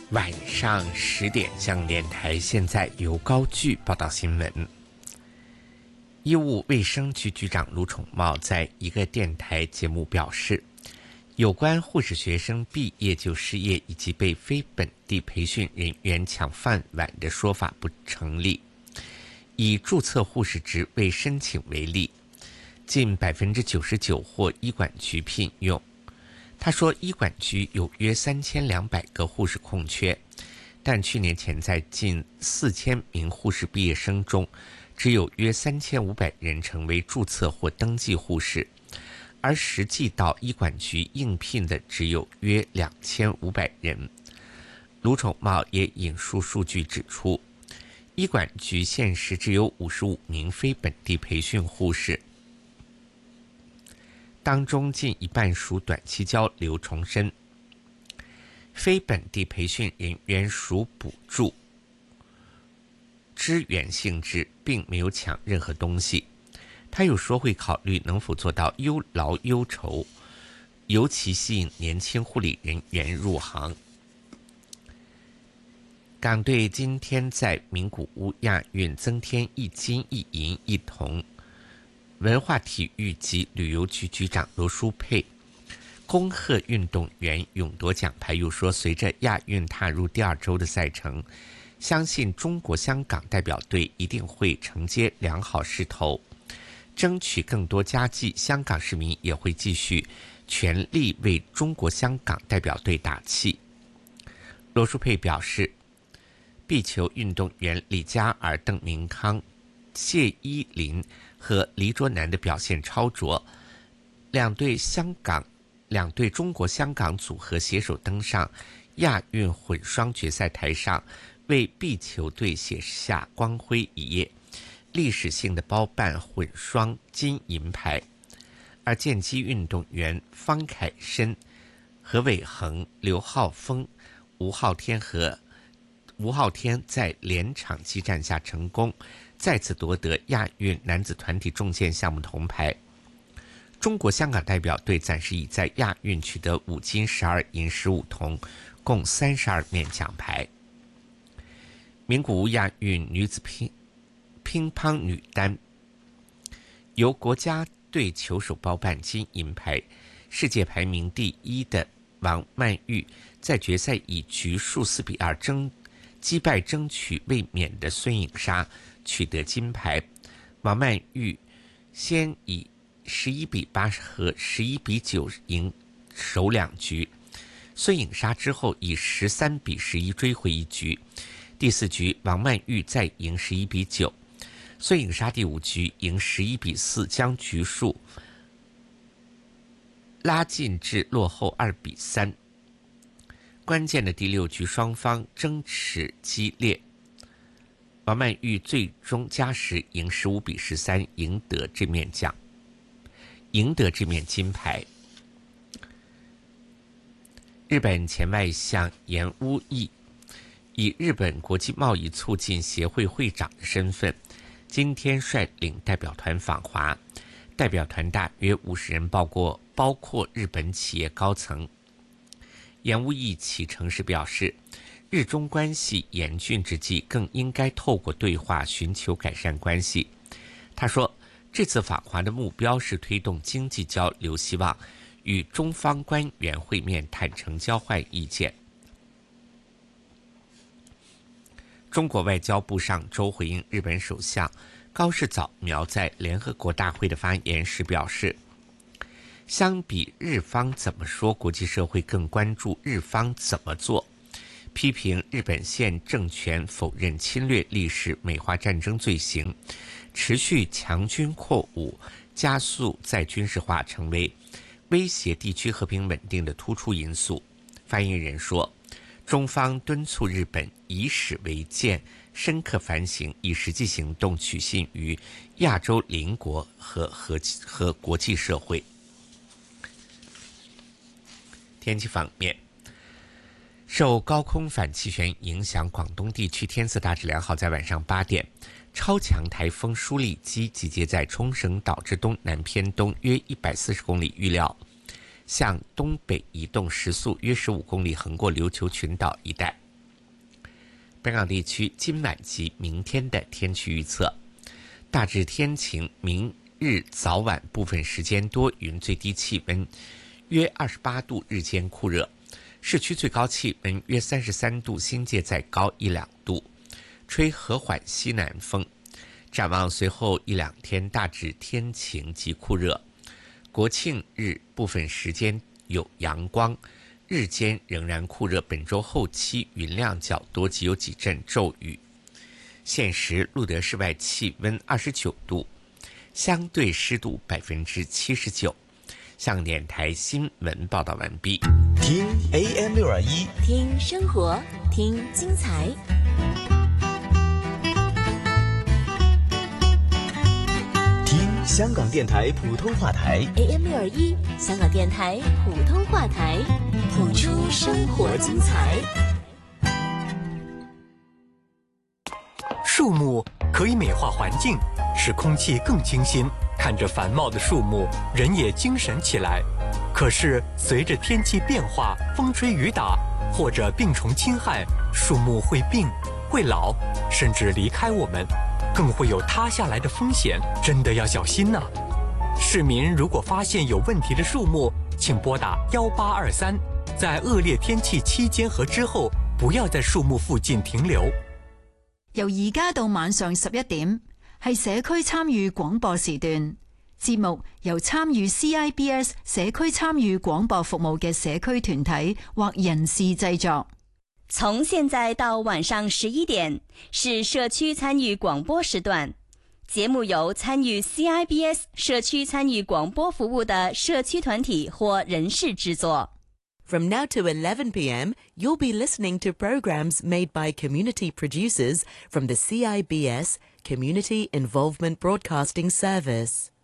晚上10点，香港电台现在由高炬报道新闻。医务卫生局局长卢宠茂在一个电台节目表示，有关护士学生毕业就失业以及被非本地培训人员抢饭碗的说法不成立。以注册护士职位申请为例，近99%获医管局聘用。他说，医管局有约3200个护士空缺，但去年潜在近4000名护士毕业生中，只有约3500人成为注册或登记护士，而实际到医管局应聘的只有约2500人。卢宠茂也引述数据指出，医管局现时只有55名非本地培训护士，当中近一半属短期交流重申，非本地培训人员属补助支援性质，并没有抢任何东西。他又说会考虑能否做到优劳优酬，尤其吸引年轻护理人员入行。港队今天在名古屋亚运增添1金1银1铜。文化体育及旅游局局长罗淑佩恭贺运动员勇夺奖牌，又说随着亚运踏入第2周的赛程，相信中国香港代表队一定会承接良好势头，争取更多佳绩。香港市民也会继续全力为中国香港代表队打气。罗淑佩表示，壁球运动员李嘉尔、邓明康、谢依霖和黎卓男的表现超卓，两队中国香港组合携手登上亚运混双决赛台上，为壁球队写下光辉一页，历史性的包办混双金银牌。而剑击运动员方凯申、何伟恒、刘浩峰、吴昊天在连场激战下成功再次夺得亚运男子团体重剑项目铜牌。中国香港代表队暂时已在亚运取得5金12银15铜，共32面奖牌。名古屋亚运女子乒乓女单由国家队球手包办金银牌，世界排名第1的王曼玉在决赛以局数4-2击败争取卫冕的孙颖莎，取得金牌。王曼玉先以11-8和11-9赢首2局，孙颖莎之后以13-11追回1局。第4局王曼玉再赢11-9，孙颖莎第5局赢11-4，将局数拉近至落后2-3。关键的第6局双方争持激烈，王曼玉最终加时赢15-13，赢得这面金牌。日本前外相岩屋义以日本国际贸易促进协会会长的身份，今天率领代表团访华，代表团大约50人，包括日本企业高层。岩屋义启程时表示，日中关系严峻之际，更应该透过对话寻求改善关系。他说，这次访华的目标是推动经济交流，希望与中方官员会面，坦诚交换意见。中国外交部上周回应日本首相高市早苗在联合国大会的发言时表示，相比日方怎么说，国际社会更关注日方怎么做，批评日本现政权否认侵略历史，美化战争罪行，持续强军扩武，加速再军事化，成为威胁地区和平稳定的突出因素。发言人说，中方敦促日本以史为鉴，深刻反省，以实际行动取信于亚洲邻国和国际社会。天气方面，受高空反气旋影响，广东地区天色大致良好。在晚上8点，超强台风舒力基集结在冲绳岛之东南偏东约140公里，预料向东北移动，时速约15公里，横过琉球群岛一带。 本港地区今晚及明天的天气预测：大致天晴，明日早晚部分时间多云，最低气温约28度，日间酷热，市区最高气温约33度，新界再高1-2度，吹和缓西南风。展望随后1-2天大致天晴及酷热，国庆日部分时间有阳光，日间仍然酷热，本周后期云量较多及有几阵骤雨。现时录得室外气温29度，相对湿度79%。香港电台新闻报道完毕。 听 AM621， 听生活，听精彩。 听香港电台普通话台 AM621，香港电台普通话台，谱出生活精彩。 树木可以美化环境，使空气更清新。看着繁茂的树木，人也精神起来。可是随着天气变化，风吹雨打，或者病虫侵害，树木会病、会老，甚至离开我们，更会有塌下来的风险，真的要小心呐！市民如果发现有問題的樹木，請撥打1823，在惡劣天氣期間和之後，不要在樹木附近停留。 由而家到晚上11點，係社區參與廣播時段。節目由參與 CIBS 社區參與廣播服務嘅社區團體或人士製作。 從現在到晚上11點是社區參與廣播時段，節目由參與 CIBS 社區參與廣播服務的社區團體或人士製作。 From now to 11 p.m., you'll be listening to programs made by community producers from the CIBS Community Involvement Broadcasting Service.